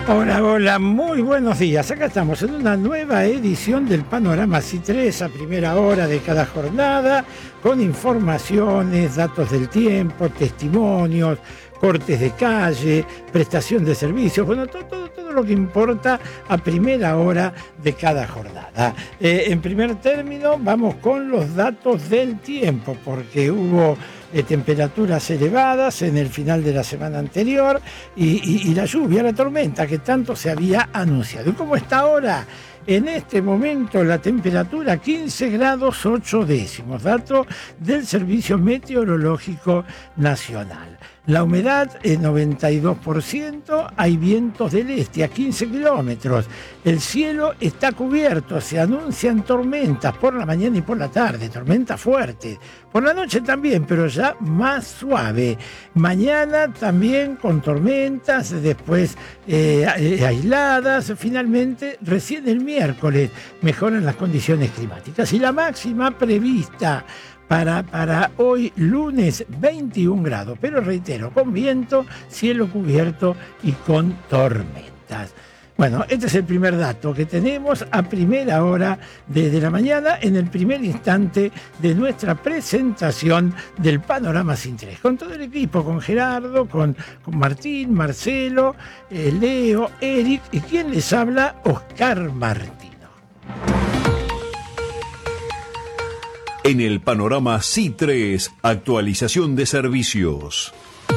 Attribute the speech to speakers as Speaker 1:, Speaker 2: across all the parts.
Speaker 1: Hola, hola, muy buenos días. Acá estamos en una nueva edición del Panorama C3 a primera hora de cada jornada, con informaciones, datos del tiempo, testimonios, cortes de calle, prestación de servicios, bueno, todo lo que importa a primera hora de cada jornada. En primer término, vamos con los datos del tiempo, porque hubo temperaturas elevadas en el final de la semana anterior y la lluvia, la tormenta que tanto se había anunciado. ¿Y cómo está ahora? En este momento la temperatura 15 grados 8 décimos, dato del Servicio Meteorológico Nacional. La humedad es 92%, hay vientos del este a 15 kilómetros. El cielo está cubierto, se anuncian tormentas por la mañana y por la tarde, tormentas fuertes. Por la noche también, pero ya más suave. Mañana también con tormentas, después aisladas. Finalmente, recién el miércoles mejoran las condiciones climáticas. Y la máxima prevista para hoy lunes 21 grados, pero reitero, con viento, cielo cubierto y con tormentas. Bueno, este es el primer dato que tenemos a primera hora de la mañana, en el primer instante de nuestra presentación del Panorama C3, con todo el equipo, con Gerardo, con Martín, Marcelo, Leo, Eric y quien les habla, Oscar Martino.
Speaker 2: En el Panorama C3, actualización de servicios.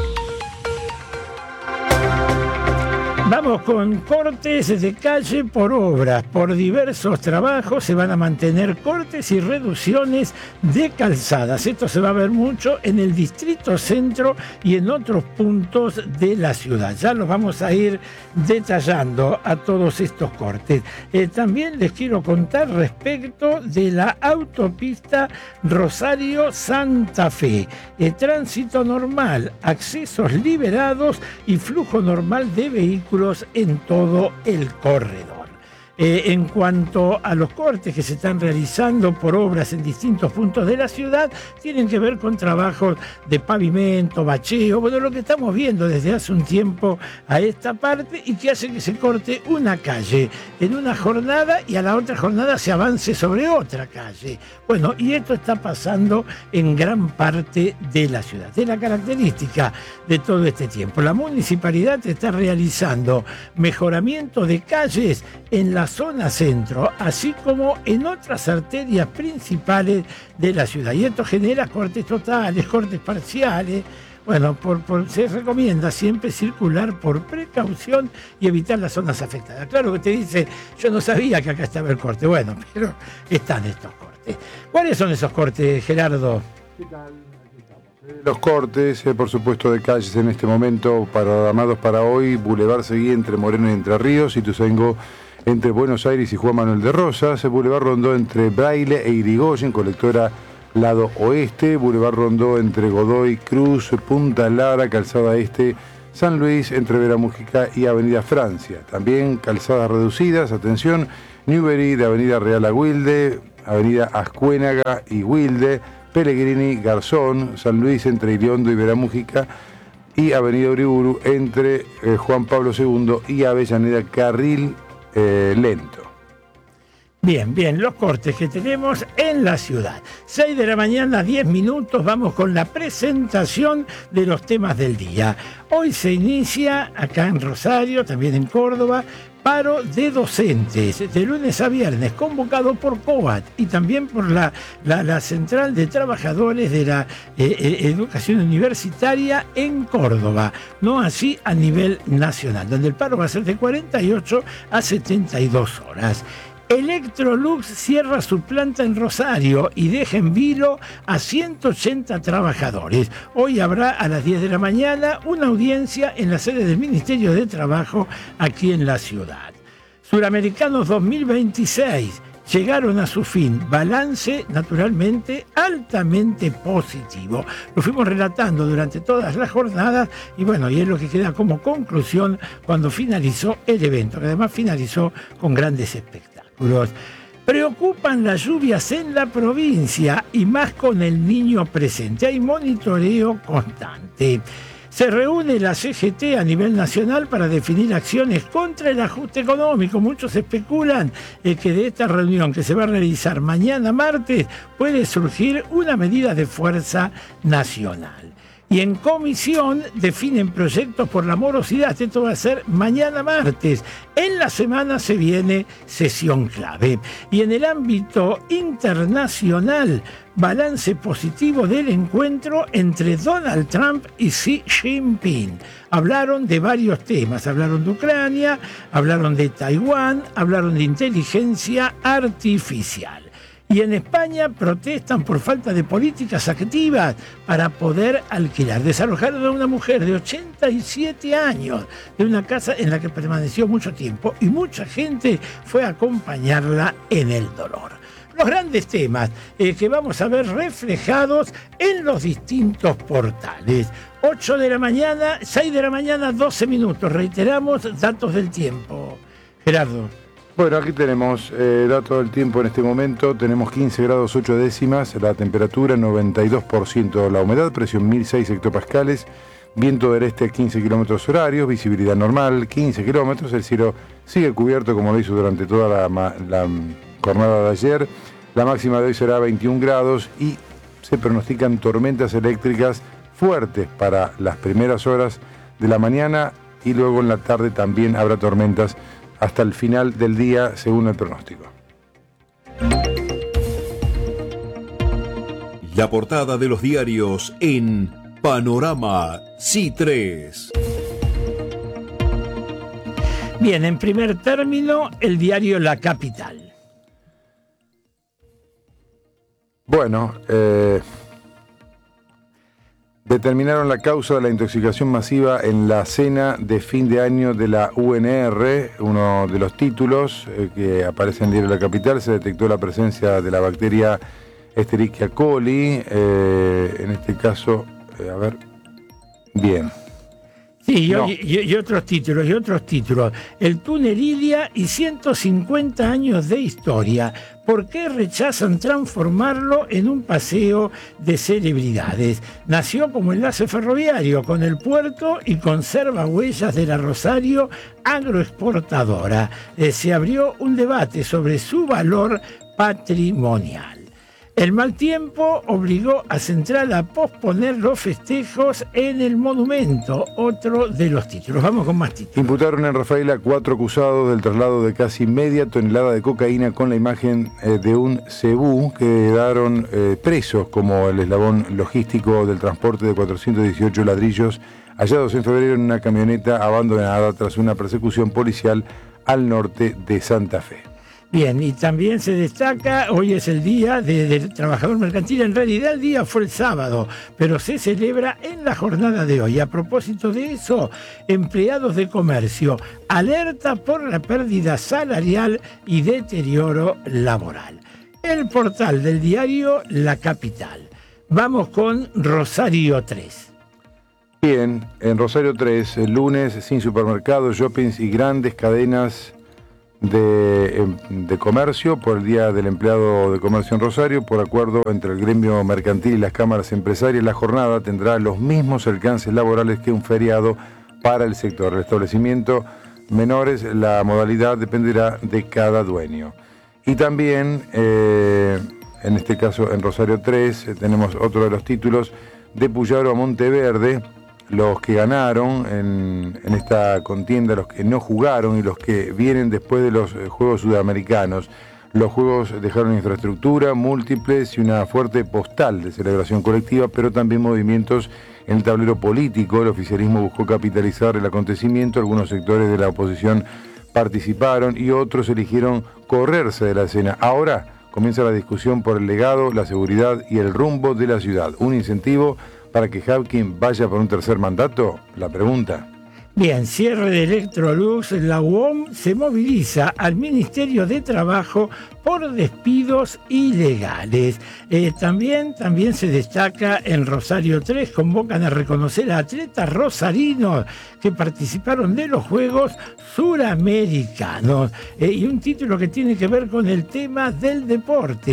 Speaker 1: Vamos con cortes de calle por obras. Por diversos trabajos se van a mantener cortes y reducciones de calzadas. Esto se va a ver mucho en el Distrito Centro y en otros puntos de la ciudad. Ya los vamos a ir detallando a todos estos cortes. También les quiero contar respecto de la autopista Rosario-Santa Fe. Tránsito normal, accesos liberados y flujo normal de vehículos en todo el corredor. En cuanto a los cortes que se están realizando por obras en distintos puntos de la ciudad, tienen que ver con trabajos de pavimento, bacheo, bueno, lo que estamos viendo desde hace un tiempo a esta parte y que hace que se corte una calle en una jornada y a la otra jornada se avance sobre otra calle. Bueno, y esto está pasando en gran parte de la ciudad. Es la característica de todo este tiempo. La municipalidad está realizando mejoramiento de calles en la zona centro, así como en otras arterias principales de la ciudad. Y esto genera cortes totales, cortes parciales. Bueno, se recomienda siempre circular por precaución y evitar las zonas afectadas. Claro que te dice, yo no sabía que acá estaba el corte. Bueno, pero están estos cortes. ¿Cuáles son esos cortes, Gerardo?
Speaker 3: ¿Qué tal? Los cortes, por supuesto, de calles en este momento programados para hoy: Boulevard Seguí entre Moreno y Entre Ríos, Ituzaingó entre Buenos Aires y Juan Manuel de Rosas, Boulevard Rondó entre Braille e Irigoyen, colectora lado oeste, Boulevard Rondó entre Godoy Cruz, Punta Lara, Calzada Este, San Luis entre Vera Mújica y Avenida Francia. También calzadas reducidas, atención, Newbery de Avenida Real a Wilde, Avenida Ascuénaga y Wilde, Pellegrini, Garzón, San Luis entre Iriondo y Vera Mújica y Avenida Uriburu entre Juan Pablo II y Avellaneda, carril lento.
Speaker 1: Bien, los cortes que tenemos en la ciudad. 6 de la mañana, 10 minutos, vamos con la presentación de los temas del día. Hoy se inicia acá en Rosario, también en Córdoba, paro de docentes, de lunes a viernes, convocado por COBAT y también por la Central de Trabajadores de la Educación Universitaria en Córdoba, no así a nivel nacional, donde el paro va a ser de 48 a 72 horas. Electrolux cierra su planta en Rosario y deja en vilo a 180 trabajadores. Hoy habrá a las 10 de la mañana una audiencia en la sede del Ministerio de Trabajo aquí en la ciudad. Suramericanos 2026 llegaron a su fin. Balance, naturalmente, altamente positivo. Lo fuimos relatando durante todas las jornadas y bueno, y es lo que queda como conclusión cuando finalizó el evento, que además finalizó con grandes espectáculos. Preocupan las lluvias en la provincia y más con el Niño presente. Hay monitoreo constante. Se reúne la CGT a nivel nacional para definir acciones contra el ajuste económico. Muchos especulan que de esta reunión que se va a realizar mañana martes puede surgir una medida de fuerza nacional. Y en comisión definen proyectos por la morosidad. Esto va a ser mañana martes. En la semana se viene sesión clave. Y en el ámbito internacional, balance positivo del encuentro entre Donald Trump y Xi Jinping. Hablaron de varios temas. Hablaron de Ucrania, hablaron de Taiwán, hablaron de inteligencia artificial. Y en España protestan por falta de políticas activas para poder alquilar. Desalojaron a una mujer de 87 años de una casa en la que permaneció mucho tiempo y mucha gente fue a acompañarla en el dolor. Los grandes temas que vamos a ver reflejados en los distintos portales. 8 de la mañana, 6 de la mañana, 12 minutos. Reiteramos datos del tiempo. Gerardo.
Speaker 3: Bueno, aquí tenemos datos del tiempo en este momento. Tenemos 15 grados 8 décimas, la temperatura 92% la humedad, presión 1006 hectopascales, viento del este 15 kilómetros horarios, visibilidad normal 15 kilómetros. El cielo sigue cubierto como lo hizo durante toda la jornada de ayer. La máxima de hoy será 21 grados y se pronostican tormentas eléctricas fuertes para las primeras horas de la mañana y luego en la tarde también habrá tormentas hasta el final del día, según el pronóstico.
Speaker 2: La portada de los diarios en Panorama C3.
Speaker 1: Bien, en primer término, el diario La Capital.
Speaker 3: Bueno, determinaron la causa de la intoxicación masiva en la cena de fin de año de la UNR, uno de los títulos que aparece en el diario La Capital. Se detectó la presencia de la bacteria Escherichia coli, en este caso, bien.
Speaker 1: Sí, y otros títulos. El túnel Ilia y 150 años de historia. ¿Por qué rechazan transformarlo en un paseo de celebridades? Nació como enlace ferroviario con el puerto y conserva huellas de la Rosario agroexportadora. Se abrió un debate sobre su valor patrimonial. El mal tiempo obligó a Central a posponer los festejos en el monumento, otro de los títulos. Vamos con más títulos.
Speaker 3: Imputaron en Rafaela 4 acusados del traslado de casi media tonelada de cocaína con la imagen de un cebú, que quedaron presos como el eslabón logístico del transporte de 418 ladrillos hallados en febrero en una camioneta abandonada tras una persecución policial al norte de Santa Fe.
Speaker 1: Bien, y también se destaca, hoy es el día del trabajador mercantil. En realidad el día fue el sábado, pero se celebra en la jornada de hoy. A propósito de eso, empleados de comercio alerta por la pérdida salarial y deterioro laboral. El portal del diario La Capital. Vamos con Rosario 3.
Speaker 3: Bien, en Rosario 3, el lunes, sin supermercados, shoppings y grandes cadenas de comercio por el Día del Empleado de Comercio en Rosario. Por acuerdo entre el gremio mercantil y las cámaras empresarias, la jornada tendrá los mismos alcances laborales que un feriado para el sector. El establecimiento menores, la modalidad dependerá de cada dueño. Y también, en este caso en Rosario 3, tenemos otro de los títulos: de Puyaro a Monteverde, los que ganaron en esta contienda, los que no jugaron y los que vienen después de los Juegos Sudamericanos. Los Juegos dejaron infraestructura, múltiples y una fuerte postal de celebración colectiva, pero también movimientos en el tablero político. El oficialismo buscó capitalizar el acontecimiento, algunos sectores de la oposición participaron y otros eligieron correrse de la escena. Ahora comienza la discusión por el legado, la seguridad y el rumbo de la ciudad. ¿Un incentivo para que Hapkin vaya por un tercer mandato? La pregunta.
Speaker 1: Bien, cierre de Electrolux. La UOM se moviliza al Ministerio de Trabajo por despidos ilegales. También se destaca en Rosario 3, convocan a reconocer a atletas rosarinos que participaron de los Juegos Suramericanos. Y un título que tiene que ver con el tema del deporte.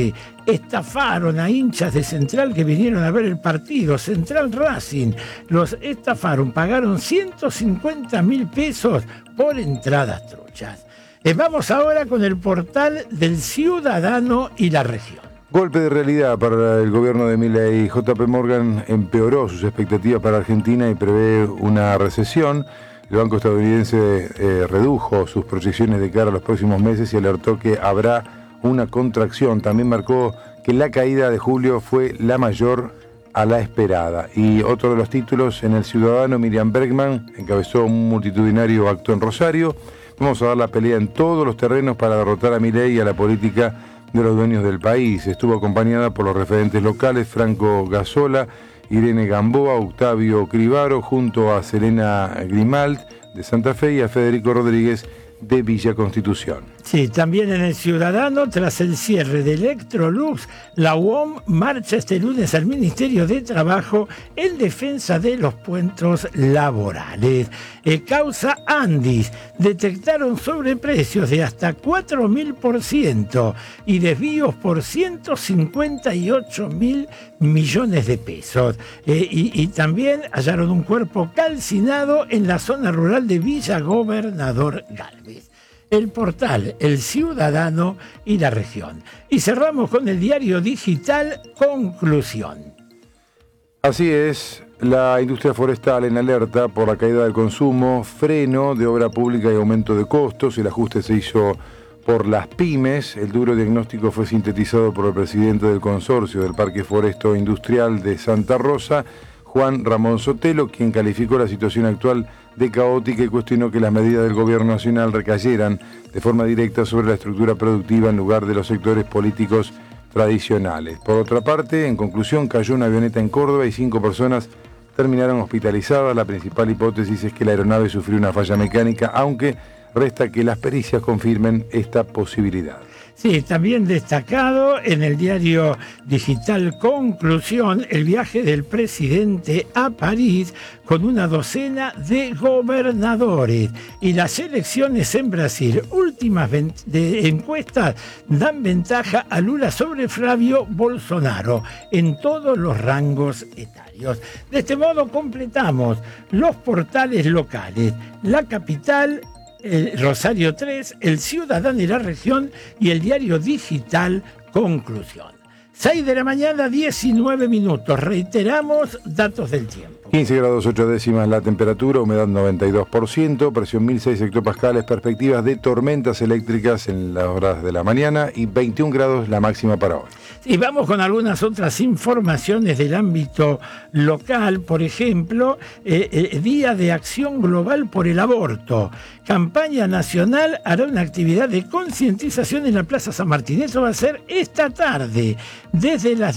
Speaker 1: estafaron a hinchas de Central que vinieron a ver el partido. Central Racing los estafaron, pagaron 150.000 pesos por entradas truchas. Vamos ahora con el portal del Ciudadano y la Región.
Speaker 3: Golpe de realidad para el gobierno de Milei. JP Morgan empeoró sus expectativas para Argentina y prevé una recesión. El banco estadounidense redujo sus proyecciones de cara a los próximos meses y alertó que habrá una contracción. También marcó que la caída de julio fue la mayor a la esperada. Y otro de los títulos en El Ciudadano, Miriam Bregman encabezó un multitudinario acto en Rosario. Vamos a dar la pelea en todos los terrenos para derrotar a Milei y a la política de los dueños del país. Estuvo acompañada por los referentes locales Franco Gasola, Irene Gamboa, Octavio Cribaro, junto a Selena Grimalt de Santa Fe y a Federico Rodríguez de Villa Constitución.
Speaker 1: Sí, también en El Ciudadano, tras el cierre de Electrolux, la UOM marcha este lunes al Ministerio de Trabajo en defensa de los puestos laborales. Causa Andis, detectaron sobreprecios de hasta 4.000% y desvíos por 158.000 millones de pesos. Y también hallaron un cuerpo calcinado en la zona rural de Villa Gobernador Gálvez. El portal El Ciudadano y la Región. Y cerramos con el diario digital Conclusión.
Speaker 3: Así es, la industria forestal en alerta por la caída del consumo, freno de obra pública y aumento de costos. El ajuste se hizo por las pymes. El duro diagnóstico fue sintetizado por el presidente del consorcio del Parque Foresto Industrial de Santa Rosa, Juan Ramón Sotelo, quien calificó la situación actual de caótica y cuestionó que las medidas del gobierno nacional recayeran de forma directa sobre la estructura productiva en lugar de los sectores políticos tradicionales. Por otra parte, en conclusión, cayó una avioneta en Córdoba y 5 personas terminaron hospitalizadas. La principal hipótesis es que la aeronave sufrió una falla mecánica, aunque resta que las pericias confirmen esta posibilidad.
Speaker 1: Sí, también destacado en el diario digital Conclusión el viaje del presidente a París con una docena de gobernadores y las elecciones en Brasil. Últimas encuestas dan ventaja a Lula sobre Flavio Bolsonaro en todos los rangos etarios. De este modo completamos los portales locales, La Capital, Rosario 3, El Ciudadano y la Región y el diario digital Conclusión. 6 de la mañana, 19 minutos. Reiteramos datos del tiempo.
Speaker 3: 15 grados 8 décimas la temperatura, humedad 92%, presión 1006 hectopascales, perspectivas de tormentas eléctricas en las horas de la mañana y 21 grados la máxima para hoy.
Speaker 1: Y vamos con algunas otras informaciones del ámbito local. Por ejemplo, Día de Acción Global por el Aborto. Campaña Nacional hará una actividad de concientización en la Plaza San Martín. Eso va a ser esta tarde. Desde las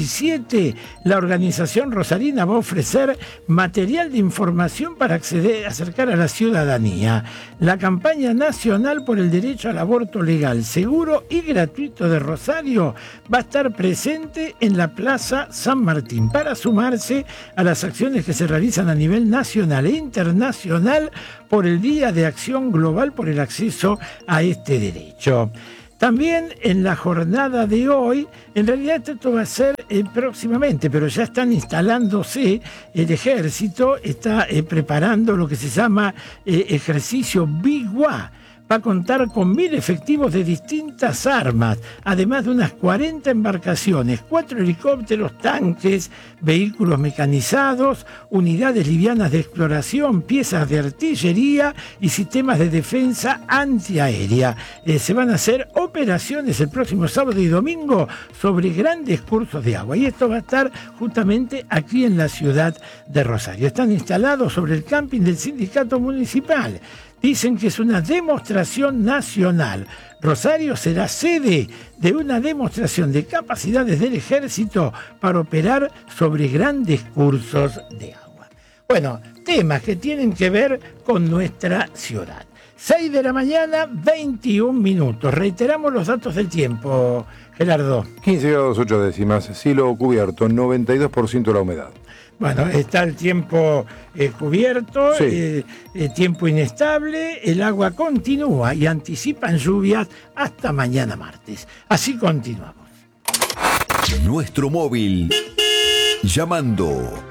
Speaker 1: 17, la organización rosarina va a ofrecer material de información para acercar a la ciudadanía. La campaña nacional por el derecho al aborto legal, seguro y gratuito de Rosario va a estar presente en la Plaza San Martín para sumarse a las acciones que se realizan a nivel nacional e internacional por el Día de Acción Global por el acceso a este derecho. También en la jornada de hoy, en realidad esto va a ser próximamente, pero ya están instalándose, el ejército está preparando lo que se llama ejercicio Biguá. Va a contar con 1.000 efectivos de distintas armas, además de unas 40 embarcaciones, 4 helicópteros, tanques, vehículos mecanizados, unidades livianas de exploración, piezas de artillería y sistemas de defensa antiaérea. Se van a hacer operaciones el próximo sábado y domingo sobre grandes cursos de agua. Y esto va a estar justamente aquí en la ciudad de Rosario. Están instalados sobre el camping del sindicato municipal. Dicen que es una demostración nacional. Rosario será sede de una demostración de capacidades del ejército para operar sobre grandes cursos de agua. Bueno, temas que tienen que ver con nuestra ciudad. 6 de la mañana, 21 minutos. Reiteramos los datos del tiempo, Gerardo.
Speaker 3: 15 grados 8 décimas, cielo cubierto, 92% la humedad.
Speaker 1: Bueno, está el tiempo cubierto,
Speaker 3: sí.
Speaker 1: Tiempo inestable, el agua continúa y anticipan lluvias hasta mañana martes. Así continuamos.
Speaker 2: Nuestro móvil. Llamando.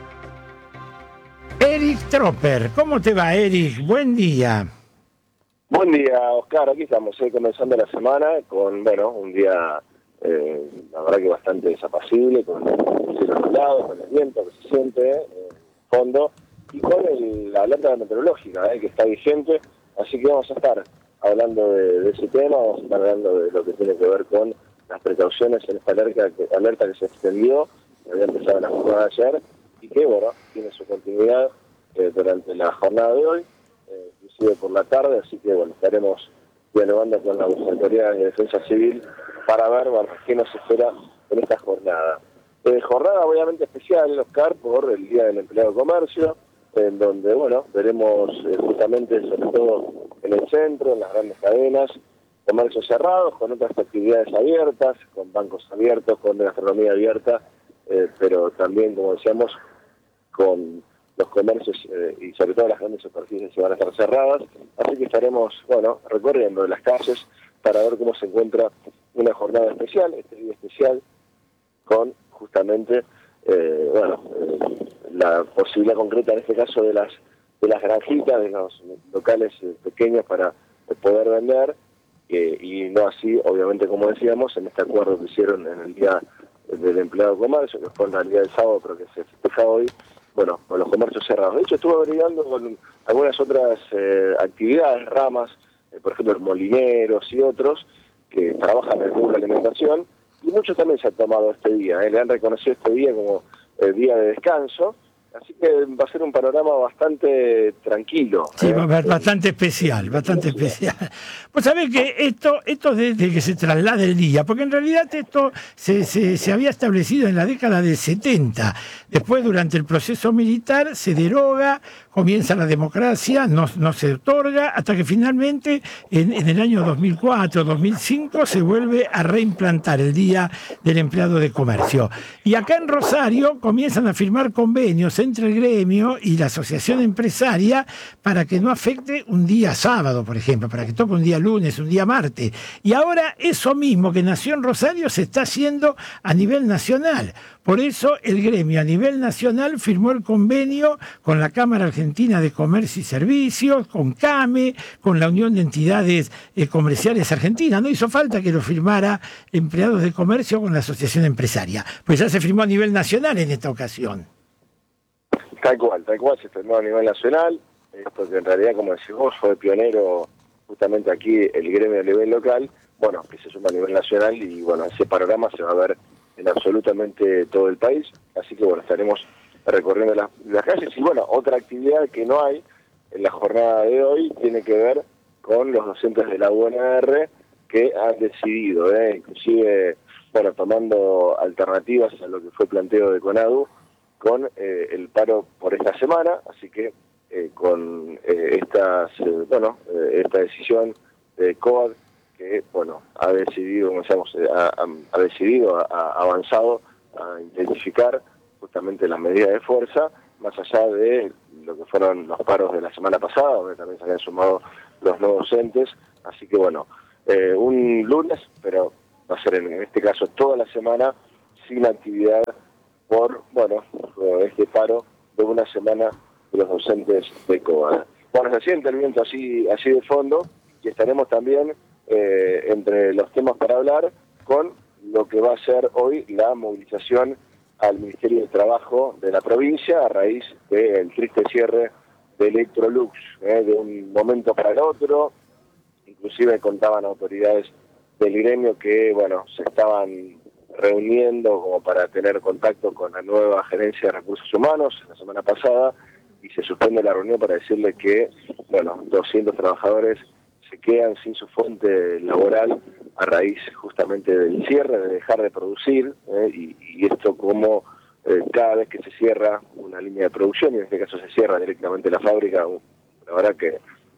Speaker 1: Eric Tropper, ¿cómo te va, Eric? Buen día.
Speaker 4: Buen día, Oscar. Aquí estamos, comenzando la semana con, un día, la verdad que bastante desapacible, con el cielo nublado, con el viento que se siente en fondo, y con la alerta meteorológica que está vigente. Así que vamos a estar hablando de ese tema, vamos a estar hablando de lo que tiene que ver con las precauciones en esta alerta que se extendió, que había empezado la jornada de ayer, y que, tiene su continuidad durante la jornada de hoy, inclusive por la tarde, así que, estaremos dialogando con las autoridades de defensa civil para ver, qué nos espera en esta jornada. Jornada obviamente especial, Oscar, por el Día del Empleado de Comercio, en donde, veremos justamente, sobre todo en el centro, en las grandes cadenas, comercios cerrados, con otras actividades abiertas, con bancos abiertos, con gastronomía abierta, pero también, como decíamos, con los comercios y sobre todo las grandes superficies que van a estar cerradas. Así que estaremos, recorriendo las calles para ver cómo se encuentra una jornada especial, este día especial, con justamente, la posibilidad concreta en este caso de las granjitas, de los locales pequeños para poder vender, y no así, obviamente, como decíamos, en este acuerdo que hicieron en el Día del Empleado de Comercio, que fue en realidad el sábado, pero que se festeja hoy, con los comercios cerrados. De hecho, estuve averiguando con algunas otras actividades, ramas, por ejemplo, molineros y otros, que trabajan en el rubro de la alimentación, y muchos también se han tomado este día, le han reconocido este día como el día de descanso, así que va a ser un panorama bastante tranquilo.
Speaker 1: Sí, bastante especial, bastante especial. Pues sabés que esto desde que se traslada el día, porque en realidad esto se había establecido en la década del 70. Después, durante el proceso militar, se deroga, comienza la democracia, no se otorga, hasta que finalmente en el año 2004, 2005, se vuelve a reimplantar el Día del Empleado de Comercio. Y acá en Rosario comienzan a firmar convenios entre el gremio y la asociación empresaria para que no afecte un día sábado, por ejemplo, para que toque un día lunes, un día martes. Y ahora eso mismo que nació en Rosario se está haciendo a nivel nacional. Por eso el gremio a nivel nacional firmó el convenio con la Cámara Argentina de Comercio y Servicios, con CAME, con la Unión de Entidades Comerciales Argentinas. No hizo falta que lo firmara Empleados de Comercio con la Asociación Empresaria, pues ya se firmó a nivel nacional en esta ocasión.
Speaker 4: Tal cual, se firmó a nivel nacional, porque en realidad, como decís vos, fue pionero justamente aquí el gremio a nivel local, que se suma a nivel nacional, y ese panorama se va a ver en absolutamente todo el país, así que estaremos recorriendo las calles. Y otra actividad que no hay en la jornada de hoy tiene que ver con los docentes de la UNR que han decidido, inclusive, tomando alternativas a lo que fue planteo de CONADU, con el paro por esta semana, así que con esta decisión de COAD, que ha decidido, como decíamos, ha avanzado a intensificar justamente las medidas de fuerza, más allá de lo que fueron los paros de la semana pasada, donde también se habían sumado los no docentes, así que un lunes, pero va a ser en este caso toda la semana sin actividad por este paro de una semana de los docentes de COAD. Se siente el viento así de fondo, y estaremos también entre los temas para hablar con lo que va a ser hoy la movilización al Ministerio de Trabajo de la provincia a raíz del triste cierre de Electrolux, de un momento para el otro. Inclusive contaban autoridades del gremio que se estaban reuniendo como para tener contacto con la nueva gerencia de recursos humanos la semana pasada, y se suspende la reunión para decirle que 200 trabajadores se quedan sin su fuente laboral a raíz justamente del cierre, de dejar de producir, y esto como cada vez que se cierra una línea de producción, y en este caso se cierra directamente la fábrica, la verdad que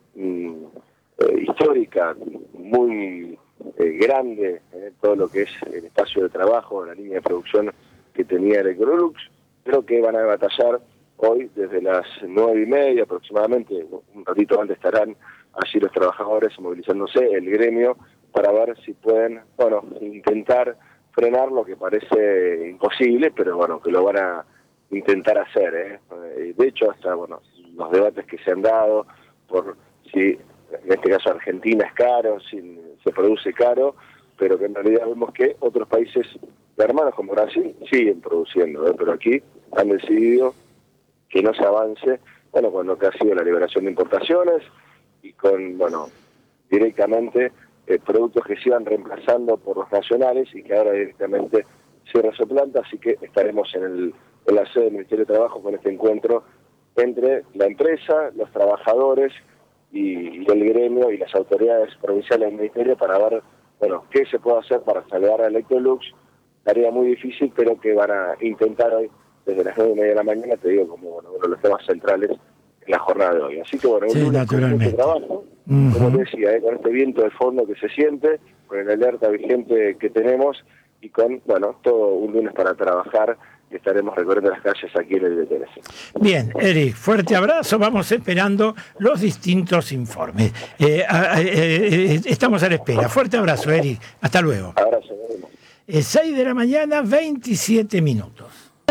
Speaker 4: histórica, muy grande, todo lo que es el espacio de trabajo, la línea de producción que tenía Electrolux. Creo que van a batallar hoy desde las 9:30 aproximadamente, un ratito antes estarán allí los trabajadores movilizándose, el gremio, para ver si pueden intentar frenar lo que parece imposible, pero bueno, que lo van a intentar hacer, De hecho, hasta los debates que se han dado por si en este caso Argentina es caro, si se produce caro, pero que en realidad vemos que otros países hermanos como Brasil siguen produciendo, pero aquí han decidido que no se avance, con lo que ha sido la liberación de importaciones y con, directamente productos que se iban reemplazando por los nacionales y que ahora directamente cierra su planta, así que estaremos en la sede del Ministerio de Trabajo con este encuentro entre la empresa, los trabajadores y el gremio y las autoridades provinciales del Ministerio para ver, qué se puede hacer para salvar a Electrolux. Tarea muy difícil, pero que van a intentar hoy, desde las 9:30 de la mañana, te digo, como uno de los temas centrales en la jornada de hoy. Así que,
Speaker 1: sí, naturalmente.
Speaker 4: Mucho trabajo, como te decía, con este viento de fondo que se siente, con el alerta vigente que tenemos y con, todo un lunes para trabajar, que estaremos recorriendo las calles aquí en el DTNC.
Speaker 1: Bien, Eric, fuerte abrazo, vamos esperando los distintos informes. Estamos a la espera. Fuerte abrazo, Eric. Hasta luego.
Speaker 4: Abrazo, nos vemos.
Speaker 1: 6 de la mañana, 27 minutos.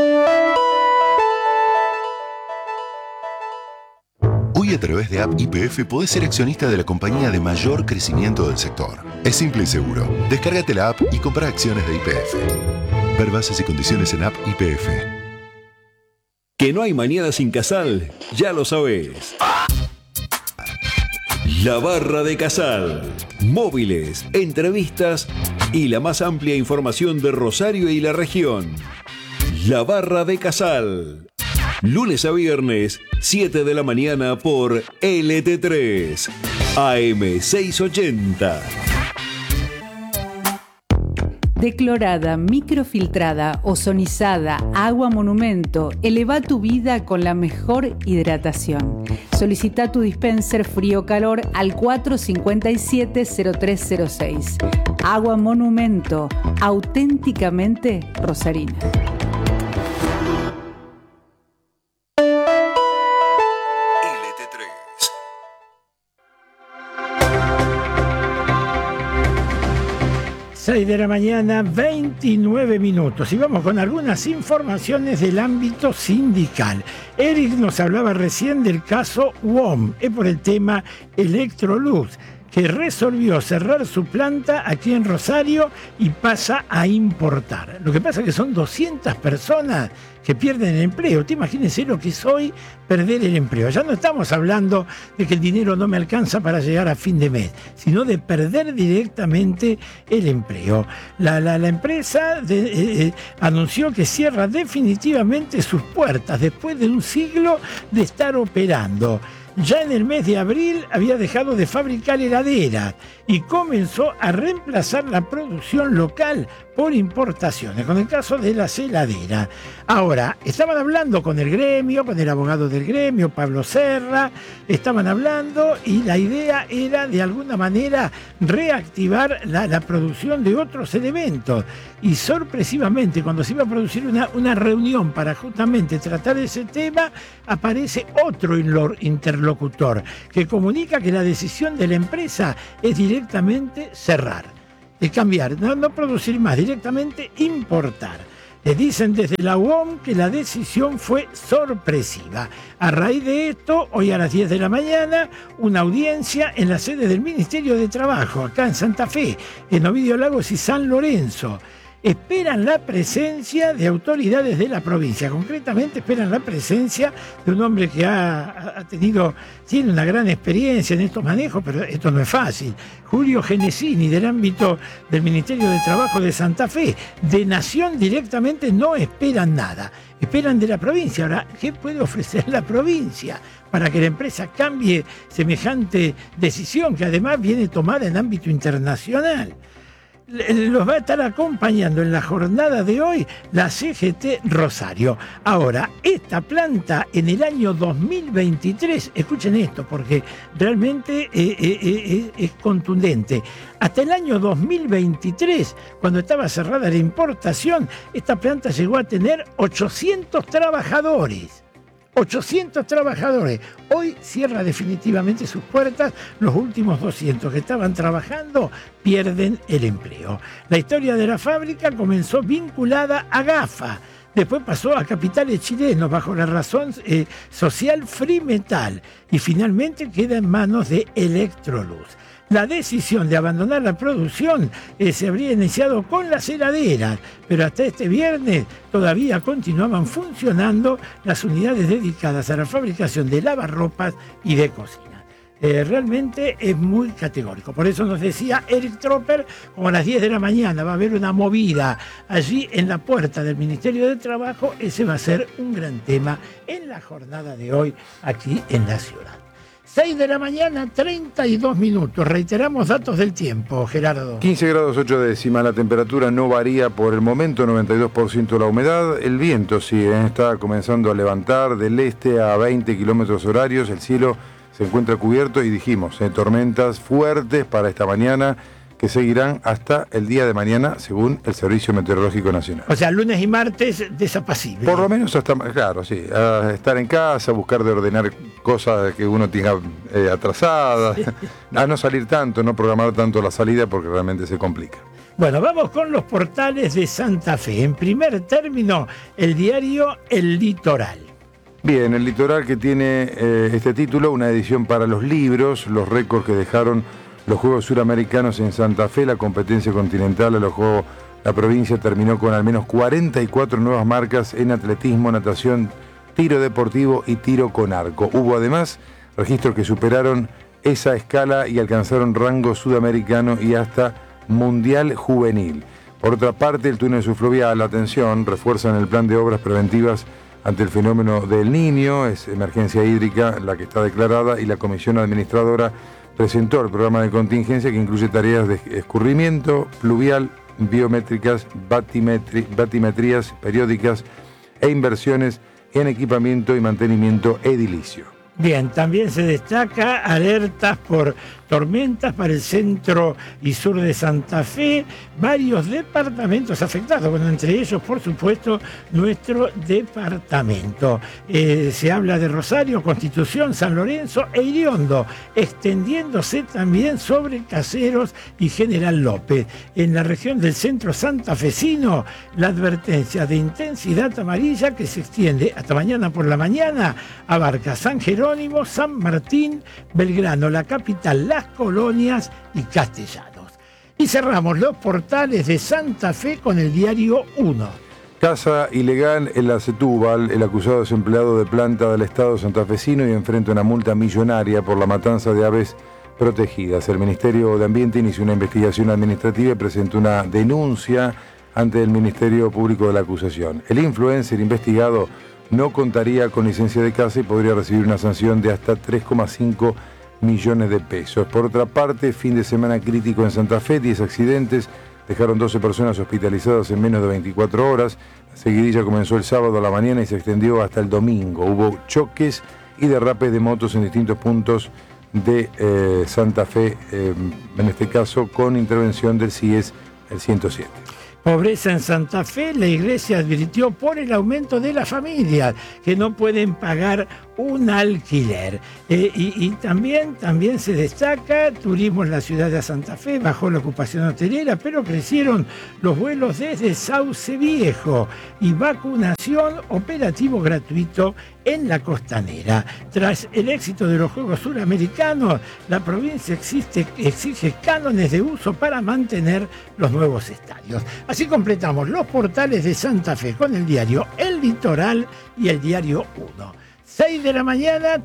Speaker 5: Hoy a través de App YPF podés ser accionista de la compañía de mayor crecimiento del sector. Es simple y seguro. Descárgate la app y compra acciones de YPF. Ver bases y condiciones en App YPF.
Speaker 2: Que no hay mañana sin Casal, ya lo sabés. La Barra de Casal. Móviles, entrevistas y la más amplia información de Rosario y la región. La Barra de Casal. Lunes a viernes, 7 de la mañana por LT3, AM 680.
Speaker 6: Declorada, microfiltrada, ozonizada, agua monumento, eleva tu vida con la mejor hidratación. Solicita tu dispenser frío-calor al 457-0306. Agua monumento, auténticamente rosarina.
Speaker 5: LT3.
Speaker 1: 6 de la mañana, 29 minutos. Y vamos con algunas informaciones del ámbito sindical. Eric nos hablaba recién del caso WOM, es por el tema Electrolux, que resolvió cerrar su planta aquí en Rosario y pasa a importar. Lo que pasa es que son 200 personas que pierden el empleo. Te imagínense lo que es hoy perder el empleo. Ya no estamos hablando de que el dinero no me alcanza para llegar a fin de mes, sino de perder directamente el empleo. La empresa anunció que cierra definitivamente sus puertas después de un siglo de estar operando. Ya en el mes de abril había dejado de fabricar heladeras y comenzó a reemplazar la producción local por importaciones, con el caso de las heladeras. Ahora, estaban hablando con el gremio, con el abogado del gremio, Pablo Serra, estaban hablando y la idea era de alguna manera reactivar la producción de otros elementos. Y sorpresivamente, cuando se iba a producir una reunión para justamente tratar ese tema, aparece otro interlocutor que comunica que la decisión de la empresa es directamente cerrar, es cambiar, no producir más, directamente importar. Le dicen desde la UOM que la decisión fue sorpresiva. A raíz de esto, hoy a las 10 de la mañana, una audiencia en la sede del Ministerio de Trabajo, acá en Santa Fe, en Ovidio Lagos y San Lorenzo. Esperan la presencia de autoridades de la provincia, concretamente esperan la presencia de un hombre que tiene una gran experiencia en estos manejos, pero esto no es fácil. Julio Genesini, del ámbito del Ministerio de Trabajo de Santa Fe. De Nación directamente no esperan nada, esperan de la provincia. Ahora, ¿qué puede ofrecer la provincia para que la empresa cambie semejante decisión que además viene tomada en ámbito internacional? Los va a estar acompañando en la jornada de hoy la CGT Rosario. Ahora, esta planta en el año 2023, escuchen esto porque realmente es contundente. Hasta el año 2023, cuando estaba cerrada la importación, esta planta llegó a tener 800 trabajadores. 800 trabajadores. Hoy cierra definitivamente sus puertas. Los últimos 200 que estaban trabajando pierden el empleo. La historia de la fábrica comenzó vinculada a GAFA. Después pasó a capitales chilenos bajo la razón social Free Metal y finalmente queda en manos de Electrolux. La decisión de abandonar la producción se habría iniciado con las heladeras, pero hasta este viernes todavía continuaban funcionando las unidades dedicadas a la fabricación de lavarropas y de cocina. Realmente es muy categórico. Por eso nos decía Eric Tropper, como a las 10 de la mañana va a haber una movida allí en la puerta del Ministerio de Trabajo. Ese va a ser un gran tema en la jornada de hoy aquí en la ciudad. 6 de la mañana, 32 minutos. Reiteramos datos del tiempo, Gerardo.
Speaker 3: 15 grados 8 décimas, la temperatura no varía por el momento, 92% la humedad. El viento sí, está comenzando a levantar del este a 20 kilómetros horarios. El cielo se encuentra cubierto y dijimos, tormentas fuertes para esta mañana que seguirán hasta el día de mañana según el Servicio Meteorológico Nacional.
Speaker 1: O sea, lunes y martes desapacible.
Speaker 3: Por lo menos hasta, claro, sí, a estar en casa, buscar de ordenar cosas que uno tenga atrasadas, a no salir tanto, no programar tanto la salida porque realmente se complica.
Speaker 1: Bueno, vamos con los portales de Santa Fe. En primer término, el diario El Litoral.
Speaker 3: Bien, el Litoral que tiene este título, una edición para los libros, los récords que dejaron los Juegos Suramericanos en Santa Fe, la competencia continental a los Juegos, la provincia terminó con al menos 44 nuevas marcas en atletismo, natación, tiro deportivo y tiro con arco. Hubo además registros que superaron esa escala y alcanzaron rango sudamericano y hasta mundial juvenil. Por otra parte, el túnel subfluvial, atención, refuerzan el plan de obras preventivas ante el fenómeno del Niño, es emergencia hídrica la que está declarada y la comisión administradora presentó el programa de contingencia que incluye tareas de escurrimiento pluvial, biométricas, batimetrías periódicas e inversiones en equipamiento y mantenimiento edilicio.
Speaker 1: Bien, también se destaca alertas por tormentas para el centro y sur de Santa Fe, varios departamentos afectados, bueno, entre ellos, por supuesto, nuestro departamento. Se habla de Rosario, Constitución, San Lorenzo e Iriondo, extendiéndose también sobre Caseros y General López. En la región del centro santafesino, la advertencia de intensidad amarilla que se extiende hasta mañana por la mañana, abarca San Jerónimo, San Martín, Belgrano, la capital, Las Colonias y Castellanos. Y cerramos los portales de Santa Fe con el diario 1.
Speaker 3: Caza ilegal en la Setúbal, el acusado es empleado de planta del Estado santafesino y enfrenta una multa millonaria por la matanza de aves protegidas. El Ministerio de Ambiente inició una investigación administrativa y presentó una denuncia ante el Ministerio Público de la acusación. El influencer investigado no contaría con licencia de caza y podría recibir una sanción de hasta 3,5 millones de pesos. Por otra parte, fin de semana crítico en Santa Fe, 10 accidentes, dejaron 12 personas hospitalizadas en menos de 24 horas. La seguidilla comenzó el sábado a la mañana y se extendió hasta el domingo. Hubo choques y derrapes de motos en distintos puntos de Santa Fe, en este caso con intervención del CIES, el 107.
Speaker 1: Pobreza en Santa Fe, la iglesia advirtió por el aumento de las familias que no pueden pagar un alquiler. Y también se destaca turismo en la ciudad de Santa Fe, bajó la ocupación hotelera, pero crecieron los vuelos desde Sauce Viejo y vacunación operativo gratuito en la costanera. Tras el éxito de los Juegos Suramericanos, la provincia exige cánones de uso para mantener los nuevos estadios. Así completamos los portales de Santa Fe con el diario El Litoral y el diario 1. 6 de la mañana,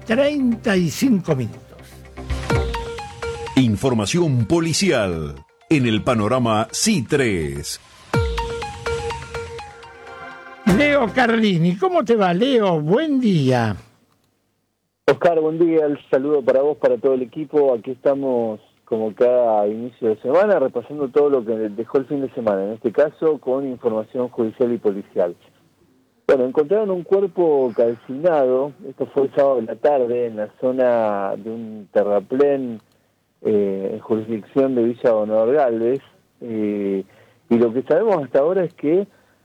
Speaker 1: 35 minutos.
Speaker 2: Información policial en el panorama C3.
Speaker 1: Leo Carlini, ¿cómo te va, Leo? Buen día.
Speaker 7: Oscar, buen día. El saludo para vos, para todo el equipo. Aquí estamos como cada inicio de semana repasando todo lo que dejó el fin de semana, en este caso con información judicial y policial. Bueno, encontraron un cuerpo calcinado, esto fue el sábado de la tarde, en la zona de un terraplén en jurisdicción de Villa Bonador Gálvez, y lo que sabemos hasta ahora es que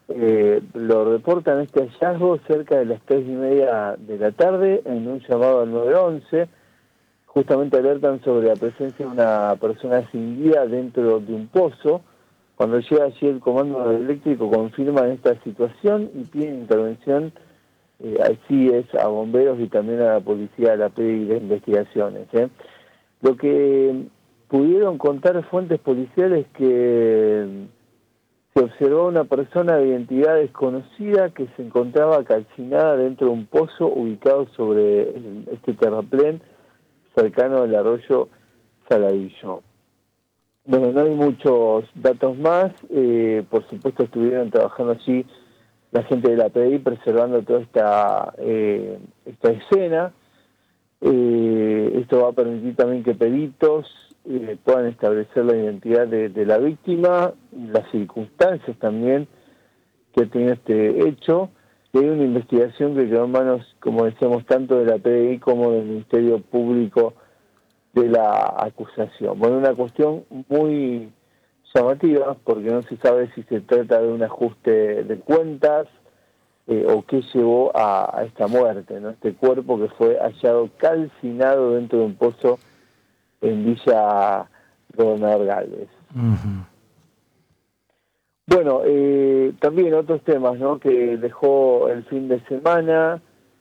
Speaker 7: lo reportan este hallazgo cerca de las 3:30 de la tarde en un llamado al 911. Justamente alertan sobre la presencia de una persona sin vida dentro de un pozo. Cuando llega allí el comando eléctrico confirman esta situación y piden intervención, así es, a bomberos y también a la policía de la PDI de investigaciones. Lo que pudieron contar fuentes policiales que se observó una persona de identidad desconocida que se encontraba calcinada dentro de un pozo ubicado sobre este terraplén cercano al arroyo Saladillo. Bueno, no hay muchos datos más. Por supuesto estuvieron trabajando allí la gente de la PDI preservando toda esta escena. Esto va a permitir también que peritos puedan establecer la identidad de la víctima, las circunstancias también que tiene este hecho. Y hay una investigación que quedó en manos, como decíamos, tanto de la PDI como del Ministerio Público de la acusación. Bueno, una cuestión muy llamativa porque no se sabe si se trata de un ajuste de cuentas o qué llevó a esta muerte, ¿no? Este cuerpo que fue hallado calcinado dentro de un pozo en Villa Gobernador Galvez. Uh-huh. Bueno, también otros temas, ¿no?, que dejó el fin de semana.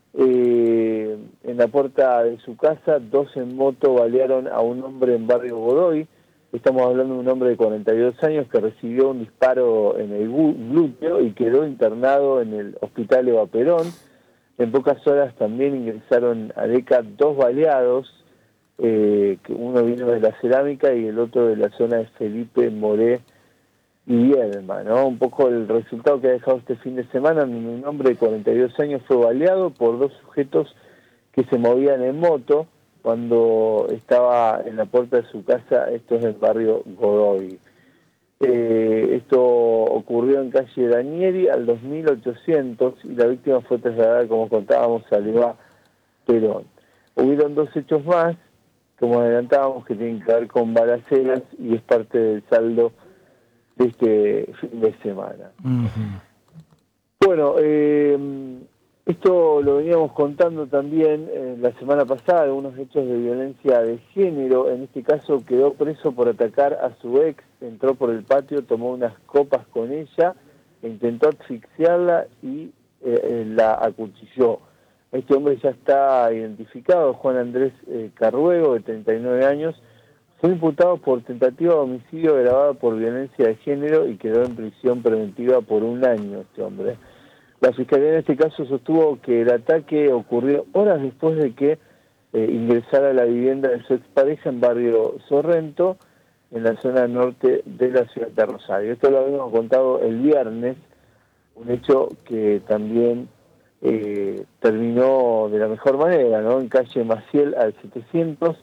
Speaker 7: En la puerta de su casa, 2 en moto balearon a un hombre en Barrio Godoy. Estamos hablando de un hombre de 42 años que recibió un disparo en el glúteo y quedó internado en el hospital Eva Perón. En pocas horas también ingresaron a DECA 2 baleados, que uno vino de la Cerámica y el otro de la zona de Felipe Moré y Viedma, ¿no? Un poco el resultado que ha dejado este fin de semana: un hombre de 42 años fue baleado por 2 sujetos que se movían en moto cuando estaba en la puerta de su casa. Esto es el barrio Godoy. Esto ocurrió en calle Danieri al 2800 y la víctima fue trasladada, como contábamos, a Eva Perón. Hubieron 2 hechos más, como adelantábamos, que tienen que ver con balaceras y es parte del saldo de este fin de semana. Uh-huh. Bueno, esto lo veníamos contando también la semana pasada, algunos hechos de violencia de género. En este caso quedó preso por atacar a su ex, entró por el patio, tomó unas copas con ella, intentó asfixiarla y la acuchilló. Este hombre ya está identificado, Juan Andrés Carruego, de 39 años, fue imputado por tentativa de homicidio agravado por violencia de género y quedó en prisión preventiva por 1 año este hombre. La Fiscalía en este caso sostuvo que el ataque ocurrió horas después de que ingresara a la vivienda de su expareja en Barrio Sorrento, en la zona norte de la ciudad de Rosario. Esto lo habíamos contado el viernes, un hecho que también terminó de la mejor manera, ¿no? En calle Maciel al 700.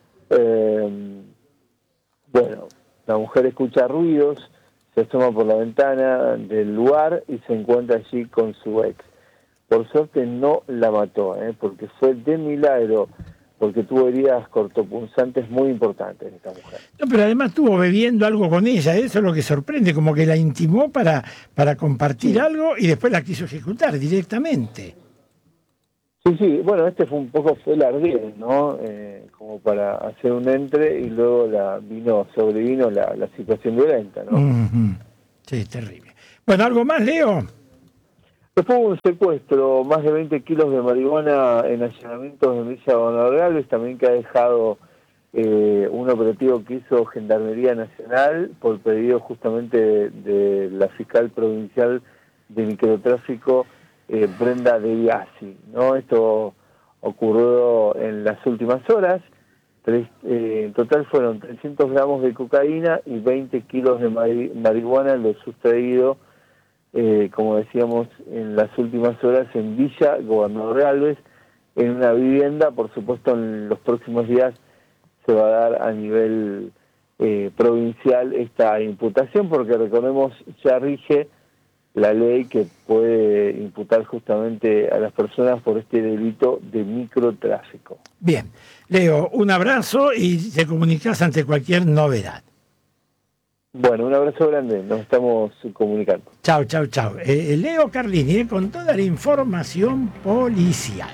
Speaker 7: Bueno, la mujer escucha ruidos, se asoma por la ventana del lugar y se encuentra allí con su ex. Por suerte no la mató, porque fue de milagro, porque tuvo heridas cortopunzantes muy importantes esta mujer.
Speaker 1: No, pero además estuvo bebiendo algo con ella, eso es lo que sorprende, como que la intimó para compartir algo y después la quiso ejecutar directamente.
Speaker 7: Sí, bueno, fue el ardid, ¿no? Como para hacer un entre y luego sobrevino la situación violenta, ¿no?
Speaker 1: Uh-huh. Sí, terrible. Bueno, ¿algo más, Leo?
Speaker 7: Después hubo un secuestro, más de 20 kilos de marihuana en allanamientos de Villa Gobernador Galvez, también que ha dejado un operativo que hizo Gendarmería Nacional por pedido justamente de la fiscal provincial de microtráfico, Brenda De Biasi, ¿no? Esto ocurrió en las últimas horas. En total fueron 300 gramos de cocaína y 20 kilos de marihuana lo sustraído, como decíamos, en las últimas horas en Villa Gobernador Galvez, en una vivienda. Por supuesto, en los próximos días se va a dar a nivel provincial esta imputación, porque recordemos, ya rige la ley que puede imputar justamente a las personas por este delito de microtráfico.
Speaker 1: Bien, Leo, un abrazo y te comunicas ante cualquier novedad.
Speaker 7: Bueno, un abrazo grande, nos estamos comunicando.
Speaker 1: Chau. Leo Carlini con toda la información policial.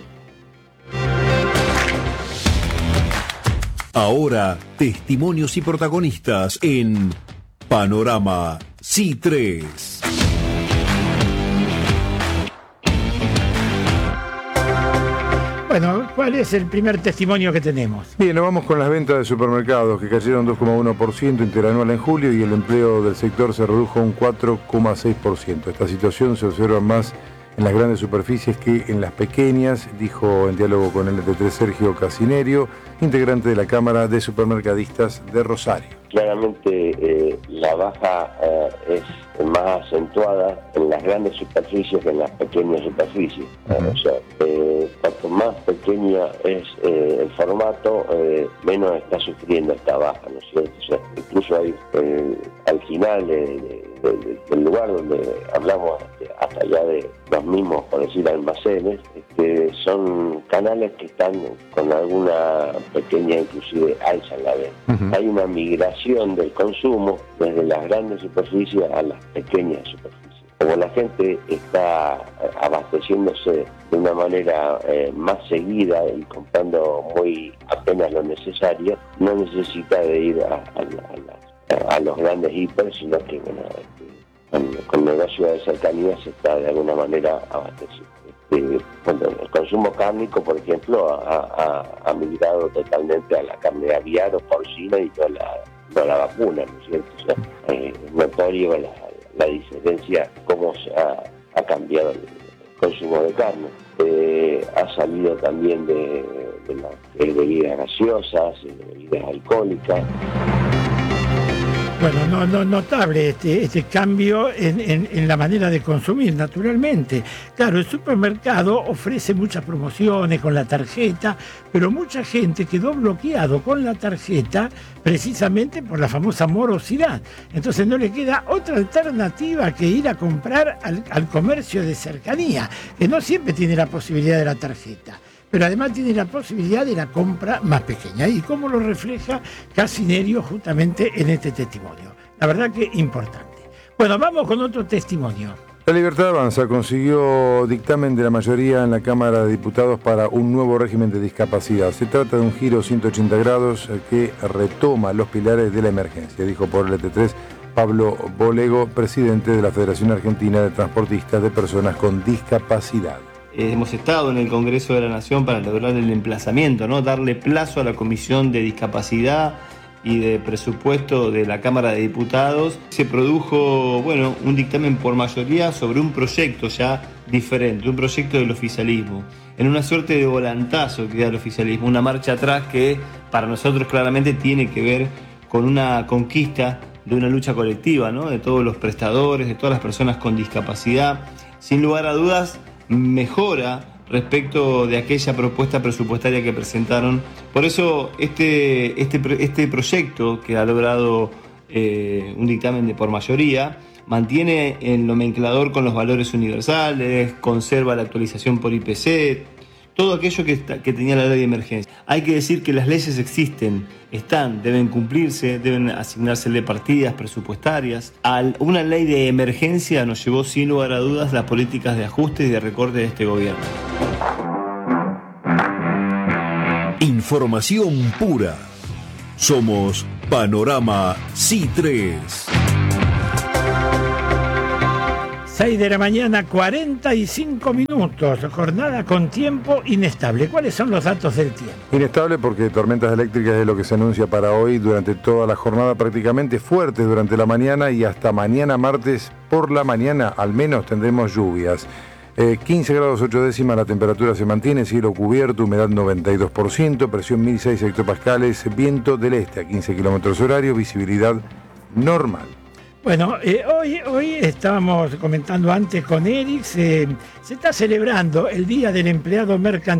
Speaker 2: Ahora, testimonios y protagonistas en Panorama C3.
Speaker 1: Bueno, ¿cuál es el primer testimonio que tenemos?
Speaker 3: Bien, nos vamos con las ventas de supermercados que cayeron 2,1% interanual en julio y el empleo del sector se redujo un 4,6%. Esta situación se observa más en las grandes superficies que en las pequeñas, dijo en diálogo con el LT3 Sergio Casinerio, integrante de la Cámara de Supermercadistas de Rosario.
Speaker 8: Claramente la baja es más acentuada en las grandes superficies que en las pequeñas superficies. O sea, cuanto más pequeña es el formato, menos está sufriendo esta baja, ¿no es cierto? O sea, incluso hay al final del lugar donde hablamos hasta allá de los mismos, por decir, almacenes, son canales que están con alguna pequeña, inclusive, alza en la venta. Hay una migración del consumo desde las grandes superficies a las pequeñas superficies. Como la gente está abasteciéndose de una manera más seguida y comprando muy apenas lo necesario, no necesita de ir a los grandes hiper, sino que con negocio de cercanía se está de alguna manera abasteciendo. El consumo cárnico, por ejemplo, ha migrado totalmente a la carne aviar o porcina y no a la vacuna, ¿no es cierto? O sea, es notorio la diferencia, cómo ha cambiado el consumo de carne. Ha salido también de bebidas gaseosas, de bebidas alcohólicas.
Speaker 1: Bueno, notable este cambio en la manera de consumir, naturalmente. Claro, el supermercado ofrece muchas promociones con la tarjeta, pero mucha gente quedó bloqueado con la tarjeta precisamente por la famosa morosidad. Entonces no le queda otra alternativa que ir a comprar al comercio de cercanía, que no siempre tiene la posibilidad de la tarjeta, pero además tiene la posibilidad de la compra más pequeña. Y cómo lo refleja Casinerio justamente en este testimonio. La verdad que importante. Bueno, vamos con otro testimonio.
Speaker 3: La Libertad Avanza consiguió dictamen de la mayoría en la Cámara de Diputados para un nuevo régimen de discapacidad. Se trata de un giro 180 grados que retoma los pilares de la emergencia, dijo por el LT3 Pablo Bolego, presidente de la Federación Argentina de Transportistas de Personas con Discapacidad.
Speaker 9: Hemos estado en el Congreso de la Nación para lograr el emplazamiento, ¿no? Darle plazo a la Comisión de Discapacidad y de Presupuesto de la Cámara de Diputados. Se produjo, un dictamen por mayoría sobre un proyecto ya diferente, un proyecto del oficialismo, en una suerte de volantazo que da el oficialismo, una marcha atrás que para nosotros claramente tiene que ver con una conquista de una lucha colectiva, ¿no? De todos los prestadores, de todas las personas con discapacidad. Sin lugar a dudas, mejora respecto de aquella propuesta presupuestaria que presentaron. Por eso este proyecto, que ha logrado un dictamen por mayoría, mantiene el nomenclador con los valores universales, conserva la actualización por IPC, todo aquello que tenía la ley de emergencia. Hay que decir que las leyes existen, deben cumplirse, deben asignársele partidas presupuestarias. Una ley de emergencia nos llevó sin lugar a dudas las políticas de ajuste y de recorte de este gobierno.
Speaker 2: Información pura. Somos Panorama C3.
Speaker 1: 6 de la mañana, 45 minutos, jornada con tiempo inestable. ¿Cuáles son los datos del tiempo?
Speaker 3: Inestable porque tormentas eléctricas es lo que se anuncia para hoy durante toda la jornada, prácticamente fuertes durante la mañana y hasta mañana martes por la mañana al menos tendremos lluvias. 15 grados 8 décimas, la temperatura se mantiene, cielo cubierto, humedad 92%, presión 1006 hectopascales, viento del este a 15 kilómetros horarios, visibilidad normal.
Speaker 1: Bueno, hoy estábamos comentando antes con Eric, se está celebrando el Día del Empleado Mercantil.